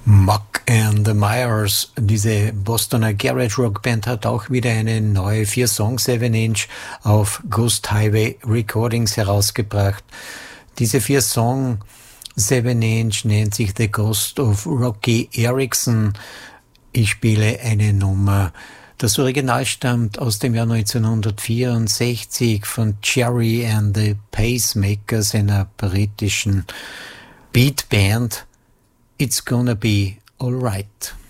Muck and the Myers, diese Bostoner Garage Rock Band, hat auch wieder eine neue 4-Song 7-Inch auf Ghost Highway Recordings herausgebracht. Diese 4-Song 7-Inch nennt sich The Ghost of Rocky Erickson. Ich spiele eine Nummer. Das Original stammt aus dem Jahr 1964 von Cherry and the Pacemakers, einer britischen Beatband. It's Gonna Be Alright.